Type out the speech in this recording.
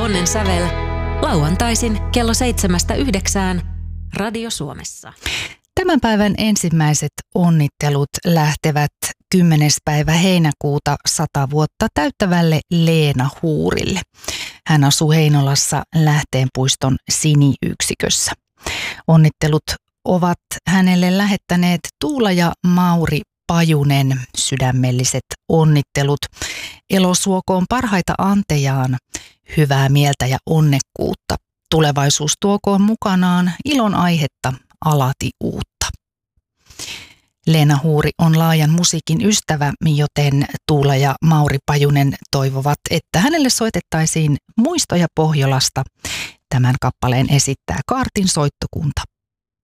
Onnen sävel lauantaisin kello 7-9 Radio Suomessa. Tämän päivän ensimmäiset onnittelut lähtevät 10. päivä heinäkuuta 100 vuotta täyttävälle Leena Huurille. Hän asuu Heinolassa Lähteenpuiston Sini-yksikössä. Onnittelut ovat hänelle lähettäneet Tuula ja Mauri Pajunen. Sydämelliset onnittelut. Elo suokoon parhaita antejaan, hyvää mieltä ja onnekkuutta. Tulevaisuus tuokoon mukanaan ilon aihetta alati uutta. Leena Huuri on laajan musiikin ystävä, joten Tuula ja Mauri Pajunen toivovat, että hänelle soitettaisiin muistoja Pohjolasta. Tämän kappaleen esittää Kaartin soittokunta.